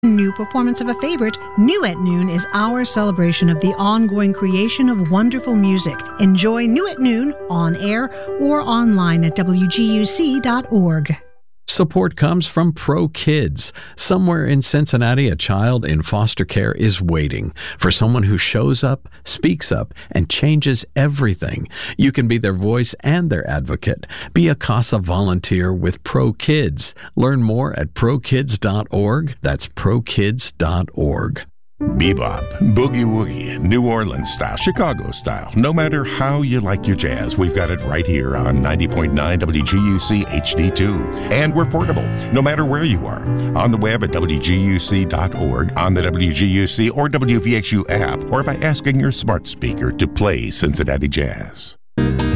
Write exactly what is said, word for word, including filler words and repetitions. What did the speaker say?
New performance of a favorite, New at Noon is our celebration of the ongoing creation of wonderful music. Enjoy New at Noon on air or online at W G U C dot org. Support comes from Pro Kids. Somewhere in Cincinnati, a child in foster care is waiting for someone who shows up, speaks up, and changes everything. You can be their voice and their advocate. Be a CASA volunteer with Pro Kids. Learn more at pro kids dot org. That's pro kids dot org. Bebop, boogie woogie, New Orleans style, Chicago style. No matter how you like your jazz, we've got it right here on ninety point nine W G U C H D two. And we're portable, no matter where you are. On the web at W G U C dot org, on the W G U C or W V X U app, or by asking your smart speaker to play Cincinnati Jazz.